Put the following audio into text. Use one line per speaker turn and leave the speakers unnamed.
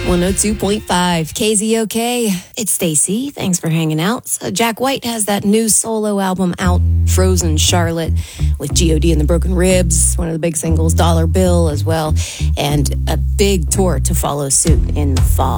102.5 KZOK. It's Stacy. Thanks for hanging out. So Jack White has that new solo album out, Frozen Charlotte, with G.O.D. and the Broken Ribs, one of the big singles, Dollar Bill as well, and a big tour to follow suit in the fall.